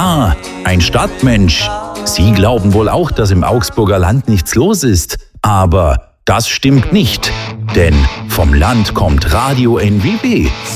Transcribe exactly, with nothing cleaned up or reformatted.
Ja, ein Stadtmensch. Sie glauben wohl auch, dass im Augsburger Land nichts los ist. Aber das stimmt nicht. Denn vom Land kommt Radio N W B.